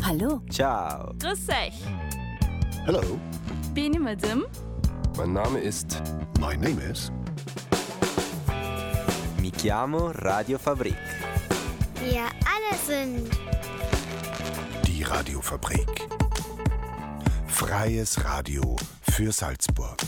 Hallo. Ciao. Grüß euch. Hello, Bin ich Madame? mein Name ist. My name is. Mi chiamo Radio Fabrik. Wir alle sind Die Radiofabrik. Freies Radio für Salzburg.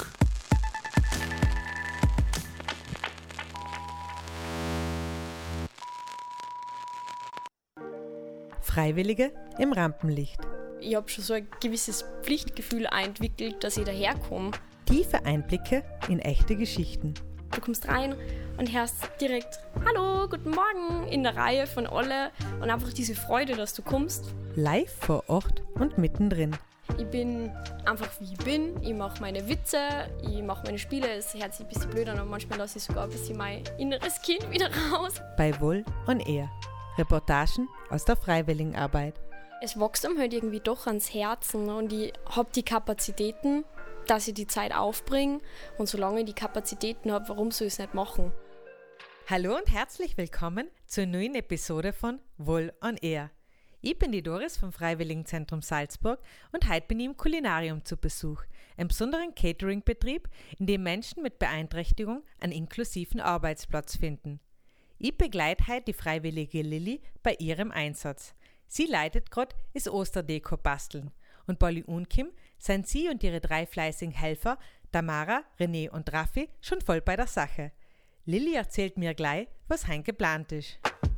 Freiwillige im Rampenlicht. Ich habe schon so ein gewisses Pflichtgefühl entwickelt, dass ich daherkomme. Tiefe Einblicke in echte Geschichten. Du kommst rein und hörst direkt Hallo, guten Morgen in der Reihe von alle und einfach diese Freude, dass du kommst. Live vor Ort und mittendrin. Ich bin einfach wie ich bin, ich mache meine Witze, ich mache meine Spiele, es hört sich ein bisschen blöd an, aber manchmal lasse ich sogar ein bisschen mein inneres Kind wieder raus. Bei Wohl on Air. Reportagen aus der Freiwilligenarbeit. Es wächst einem halt irgendwie doch ans Herzen und ich habe die Kapazitäten, dass ich die Zeit aufbringe und solange ich die Kapazitäten habe, warum soll ich es nicht machen? Hallo und herzlich willkommen zur neuen Episode von Wohl on Air. Ich bin die Doris vom Freiwilligenzentrum Salzburg und heute bin ich im Kulinarium zu Besuch, einem besonderen Catering-Betrieb, in dem Menschen mit Beeinträchtigung einen inklusiven Arbeitsplatz finden. Ich begleite heute die freiwillige Lilly bei ihrem Einsatz. Sie leitet gerade das Osterdeko basteln und bei Unkim sind sie und ihre 3 fleißigen Helfer, Tamara, René und Raffi, schon voll bei der Sache. Lilly erzählt mir gleich, was heute geplant ist.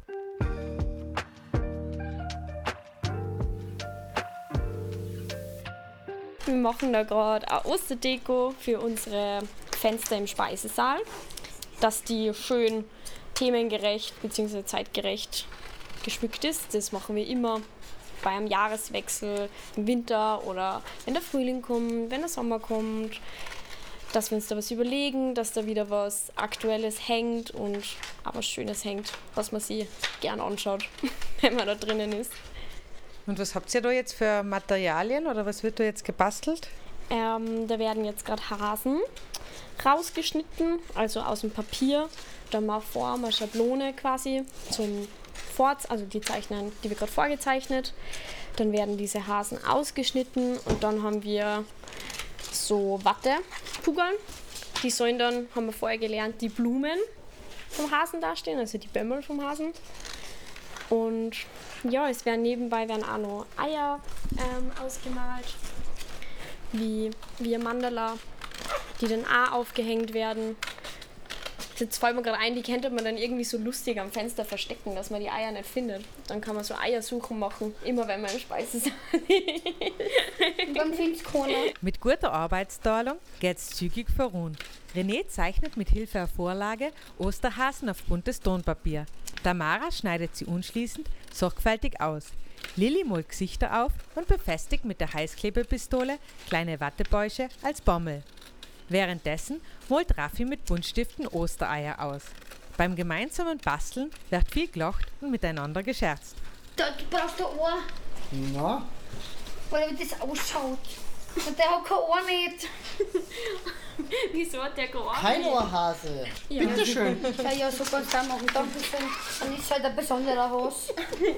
Wir machen da gerade eine Osterdeko für unsere Fenster im Speisesaal, dass die schön themengerecht bzw. zeitgerecht geschmückt ist. Das machen wir immer bei einem Jahreswechsel im Winter oder wenn der Frühling kommt, wenn der Sommer kommt, dass wir uns da was überlegen, dass da wieder was Aktuelles hängt und auch was Schönes hängt, was man sich gern anschaut, wenn man da drinnen ist. Und was habt ihr da jetzt für Materialien oder was wird da jetzt gebastelt? Da werden jetzt gerade Hasen rausgeschnitten, also aus dem Papier. Da haben wir vor eine Schablone quasi zum also die Zeichnen, die wir gerade vorgezeichnet. Dann werden diese Hasen ausgeschnitten und dann haben wir so Wattekugeln. Die sollen dann, haben wir vorher gelernt, die Blumen vom Hasen dastehen, also die Bämmel vom Hasen. Und ja, es werden nebenbei auch noch Eier ausgemalt, wie ein Mandala, die dann auch aufgehängt werden. Jetzt fällt mir gerade ein, die könnte man dann irgendwie so lustig am Fenster verstecken, dass man die Eier nicht findet. Dann kann man so Eiersuchen machen, immer wenn man im Speisesaal ist. Dann find's keiner. Mit guter Arbeitsteilung geht's zügig voran. René zeichnet mit Hilfe einer Vorlage Osterhasen auf buntes Tonpapier. Tamara schneidet sie anschließend sorgfältig aus. Lilly malt Gesichter auf und befestigt mit der Heißklebepistole kleine Wattebäusche als Bommel. Währenddessen malt Raffi mit Buntstiften Ostereier aus. Beim gemeinsamen Basteln wird viel gelacht und miteinander gescherzt. Du brauchst da einen. Na, Weil wie das ausschaut. Und der hat kein Ohr nicht. Wieso hat der gearbeitet? kein Ohrhase. Ja. Bitteschön. Ja, so kannst du auch machen. Dankeschön. Dann ist halt ein besonderer Haus.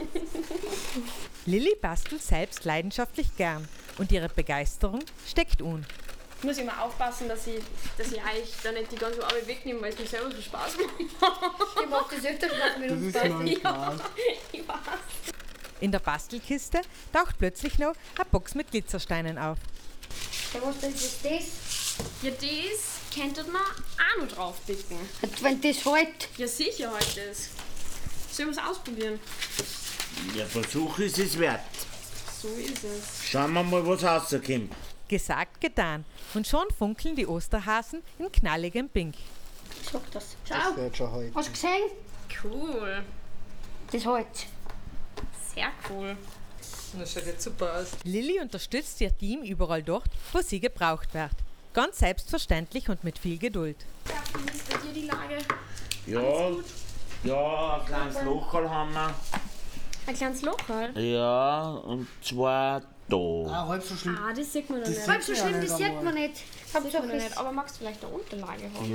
Lilly bastelt selbst leidenschaftlich gern und ihre Begeisterung steckt an. Ich muss immer aufpassen, dass ich eigentlich da nicht die ganze Arbeit wegnehme, weil es mir selber so Spaß macht. Ich mach das öfter Spaß mit Das uns ist beiden. mein Spaß. Ich weiß. In der Bastelkiste taucht plötzlich noch eine Box mit Glitzersteinen auf. Ja, was denn ist das? Ja, das könnte man auch noch drauf picken. Wenn das halt. Ja, sicher halt das. Sollen wir es ausprobieren? Der Versuch ist es wert. So ist es. Schauen wir mal, was rauskommt. Gesagt, getan. Und schon funkeln die Osterhasen in knalligem Pink. Sag das. Das Schau. wird schon heute. Hast du gesehen? Cool. Das halt. Sehr cool. Das schaut jetzt super aus. Lilly unterstützt ihr Team überall dort, wo sie gebraucht wird. Ganz selbstverständlich und mit viel Geduld. Wie ist bei dir die Lage? Ja, ein kleines Lochal haben wir. Ein kleines Lokal? Ja, und zwar da. Ah, halb so schlimm. Ah, das sieht man noch nicht. Das Halb so sieht man schlimm, ja das nicht sieht man nicht. Das sieht man noch nicht. Aber magst du vielleicht eine Unterlage haben?